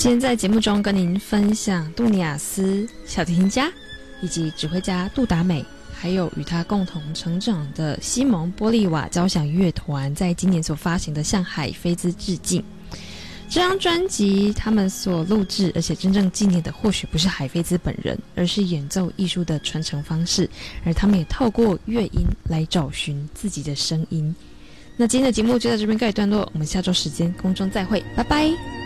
今天在节目中跟您分享杜尼亚斯小提琴家以及指挥家杜达美，还有与他共同成长的西蒙波利瓦交响乐团在今年所发行的《向海菲兹致敬》这张专辑，他们所录制而且真正纪念的或许不是海菲兹本人，而是演奏艺术的传承方式，而他们也透过乐音来找寻自己的声音。那今天的节目就到这边告一段落，我们下周时间空中再会，拜拜。